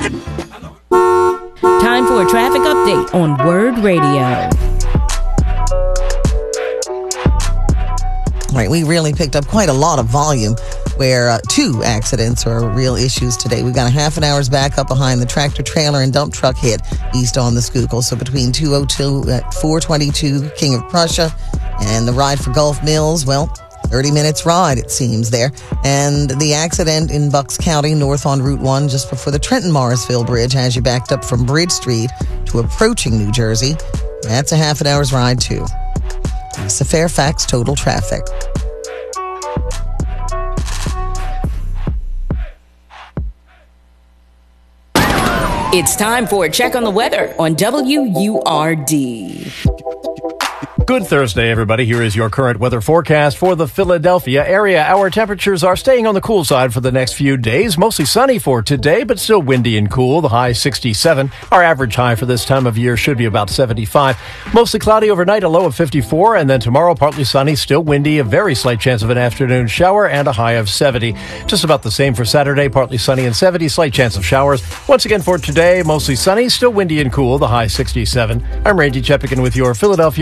Time for a traffic update on Word Radio. All right, we really picked up quite a lot of volume where two accidents are real issues today. We've got a half an hour's backup behind the tractor trailer and dump truck hit east on the Schuylkill. So between 202 at 422 King of Prussia and the ride for Gulf Mills, well, 30 minutes ride, it seems there. And the accident in Bucks County, north on Route 1, just before the Trenton-Morrisville Bridge, has you backed up from Bridge Street to approaching New Jersey. That's a half an hour's ride, too. It's the Fairfax total traffic. It's time for a check on the weather on WURD. Good Thursday, everybody. Here is your current weather forecast for the Philadelphia area. Our temperatures are staying on the cool side for the next few days. Mostly sunny for today, but still windy and cool. The high 67. Our average high for this time of year should be about 75. Mostly cloudy overnight, a low of 54. And then tomorrow, partly sunny, still windy, a very slight chance of an afternoon shower, and a high of 70. Just about the same for Saturday, partly sunny and 70, slight chance of showers. Once again for today, mostly sunny, still windy and cool, the high 67. I'm Randy Cheppigan with your Philadelphia